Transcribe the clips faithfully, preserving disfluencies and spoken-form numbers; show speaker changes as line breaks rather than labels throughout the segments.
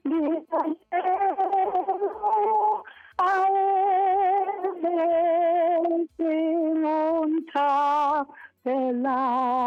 Ditashelo aele sinonta pela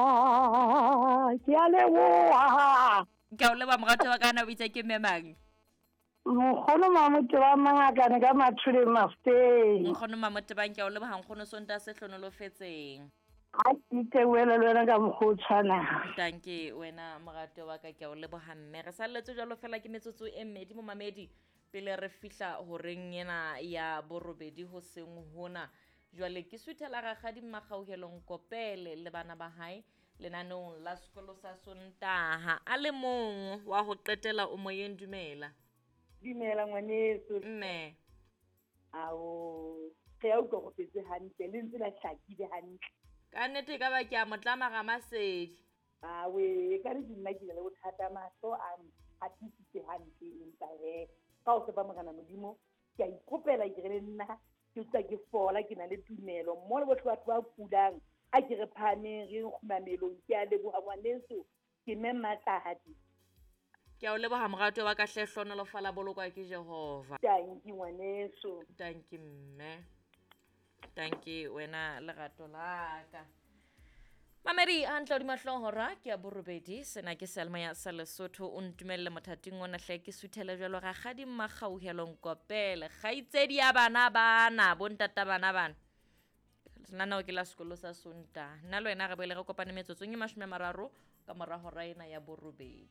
ke a leboha
ke a o leba mogatho wa kana o itse ke memang
mokgono mamote wa mangakane ka mathule mafeng
nkgono mamote bang ke a o leba hankgono sonta se hlonolofetseng
a ke wela le wena ka mokgwa o tshwana
tanke wena mogato wa ka ke a o leboga mme re saletse jalo fela ke metsotso e mmedi mo mamedi pele re fihla horeng ena ya borobedi ho seng hona jwale ke suthela gagadi mmagauhelong kopele le bana ba hae lenanong la sekolo sa Sontaha a le mong wa ho qetela o moyeng dumela
Dumela ngwaneso
mme
ao re a utlwa go fetse hantle le ntse la hlakile hantle
ka nnete ka ba ke a motlama ga masedi
awe ka re nna ke le bothata mahlo a a tsitse hantle empa he ka o se ba mogana modimo ke a ikopela ke re nna ke tsa ke fola ke na le tumelo mo le botho batho ba kulang a ke re phane re khumamelong ke a leboga ngwaneso ke me matlahadi
ke a o leboga mogato wa ka hlehlono lo fala bolokwa ke Jehova
tanki ngwaneso
tanki mme tanki wena legato la ka mamedi a ntlo di mahlong hora ke a borobedi sena ke Selma ya sa Lesotho o ntumelle mothating ona hle ke suthele jalo ga gadi mmagauhelong kopele ga itsedi ya bana bana bontata bana bana nna o ke la sekolo sa Sontaha nna le wena re boele re kopane metsotsong e mashome a mararo ka mora hora ena ya borobedi.